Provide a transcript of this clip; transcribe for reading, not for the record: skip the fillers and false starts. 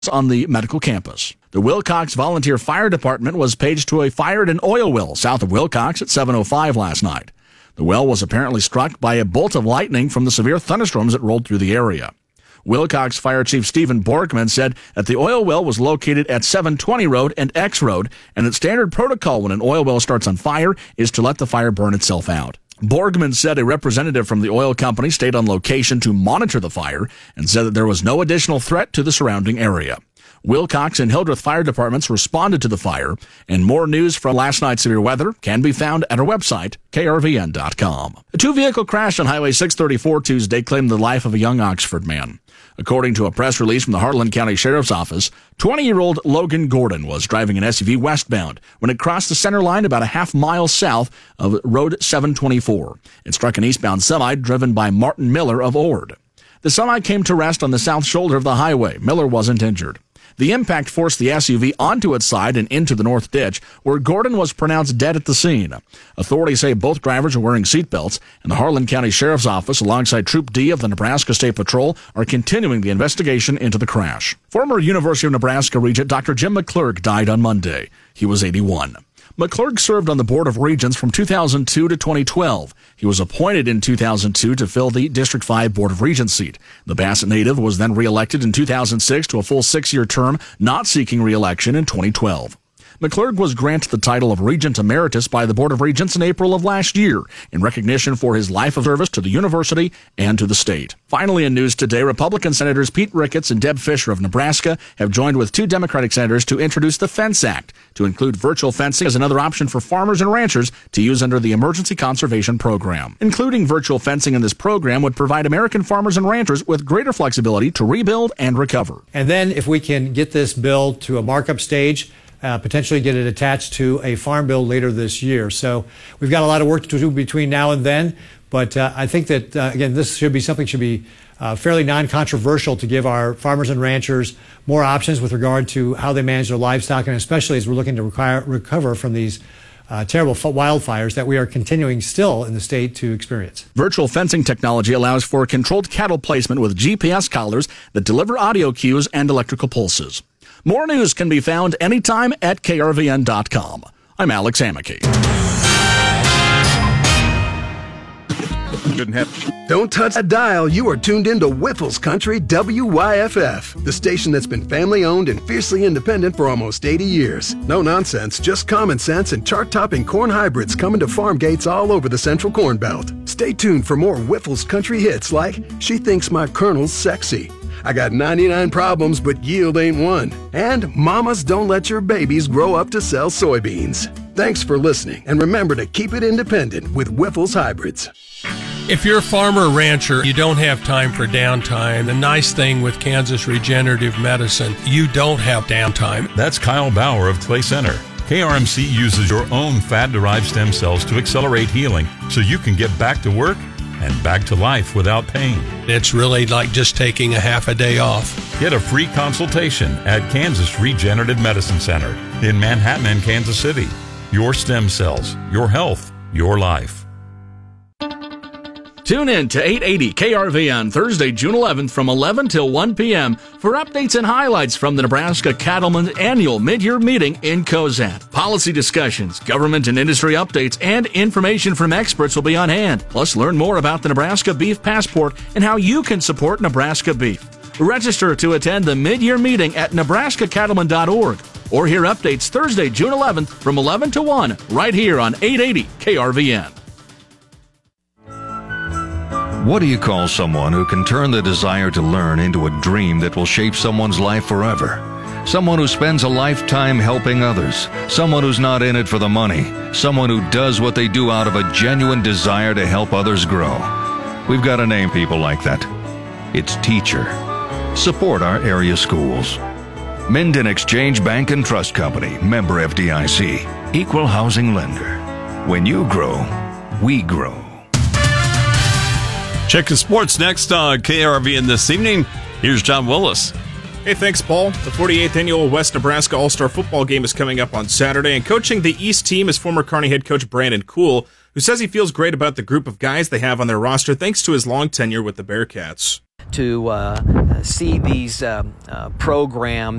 on the medical campus. The Wilcox Volunteer Fire Department was paged to a fire at an oil well south of Wilcox at 7:05 last night. The well was apparently struck by a bolt of lightning from the severe thunderstorms that rolled through the area. Wilcox Fire Chief Stephen Borgman said that the oil well was located at 720 Road and X Road, and that standard protocol when an oil well starts on fire is to let the fire burn itself out. Borgman said a representative from the oil company stayed on location to monitor the fire and said that there was no additional threat to the surrounding area. Wilcox and Hildreth fire departments responded to the fire, and more news from last night's severe weather can be found at our website, krvn.com. A two-vehicle crash on Highway 634 Tuesday claimed the life of a young Oxford man. According to a press release from the Harlan County Sheriff's Office, 20-year-old Logan Gordon was driving an SUV westbound when it crossed the center line about a half-mile south of Road 724. It struck an eastbound semi driven by Martin Miller of Ord. The semi came to rest on the south shoulder of the highway. Miller wasn't injured. The impact forced the SUV onto its side and into the north ditch, where Gordon was pronounced dead at the scene. Authorities say both drivers are wearing seatbelts, and the Harlan County Sheriff's Office, alongside Troop D of the Nebraska State Patrol, are continuing the investigation into the crash. Former University of Nebraska Regent Dr. Jim McClurg died on Monday. He was 81. McClurg served on the Board of Regents from 2002 to 2012. He was appointed in 2002 to fill the District 5 Board of Regents seat. The Bassett native was then reelected in 2006 to a full 6-year term, not seeking reelection in 2012. McClurg was granted the title of Regent Emeritus by the Board of Regents in April of last year in recognition for his life of service to the university and to the state. Finally, in news today, Republican Senators Pete Ricketts and Deb Fisher of Nebraska have joined with 2 Democratic senators to introduce the Fence Act to include virtual fencing as another option for farmers and ranchers to use under the Emergency Conservation Program. Including virtual fencing in this program would provide American farmers and ranchers with greater flexibility to rebuild and recover. And then if we can get this bill to a markup stage, potentially get it attached to a farm bill later this year. So we've got a lot of work to do between now and then, but I think that, again, this should be fairly non-controversial to give our farmers and ranchers more options with regard to how they manage their livestock, and especially as we're looking to recover from these terrible wildfires that we are continuing still in the state to experience. Virtual fencing technology allows for controlled cattle placement with GPS collars that deliver audio cues and electrical pulses. More news can be found anytime at krvn.com. I'm Alex Amicky. Don't touch that dial. You are tuned into Whiffles Country WYFF, the station that's been family-owned and fiercely independent for almost 80 years. No nonsense, just common sense and chart-topping corn hybrids coming to farm gates all over the Central Corn Belt. Stay tuned for more Whiffles Country hits like She Thinks My Colonel's Sexy, I Got 99 Problems But Yield Ain't One, and Mamas Don't Let Your Babies Grow Up to Sell Soybeans. Thanks for listening, and remember to keep it independent with Whiffles Hybrids. If you're a farmer or rancher, you don't have time for downtime. The nice thing with Kansas Regenerative Medicine, you don't have downtime. That's Kyle Bauer of Clay Center. KRMC uses your own fat-derived stem cells to accelerate healing so you can get back to work and back to life without pain. It's really like just taking a half a day off. Get a free consultation at Kansas Regenerative Medicine Center in Manhattan and Kansas City. Your stem cells, your health, your life. Tune in to 880 KRVN Thursday, June 11th from 11 till 1 p.m. for updates and highlights from the Nebraska Cattlemen's annual mid-year meeting in Cozad. Policy discussions, government and industry updates, and information from experts will be on hand. Plus, learn more about the Nebraska Beef Passport and how you can support Nebraska beef. Register to attend the mid-year meeting at nebraskacattlemen.org or hear updates Thursday, June 11th from 11 to 1 right here on 880 KRVN. What do you call someone who can turn the desire to learn into a dream that will shape someone's life forever? Someone who spends a lifetime helping others. Someone who's not in it for the money. Someone who does what they do out of a genuine desire to help others grow. We've got to name people like that. It's teacher. Support our area schools. Minden Exchange Bank and Trust Company, member FDIC, equal housing lender. When you grow, we grow. Check the sports next on KRVN this evening. Here's John Willis. Hey, thanks, Paul. The 48th annual West Nebraska All-Star Football Game is coming up on Saturday, and coaching the East team is former Kearney head coach Brandon Kuhl, who says he feels great about the group of guys they have on their roster thanks to his long tenure with the Bearcats. to see these programs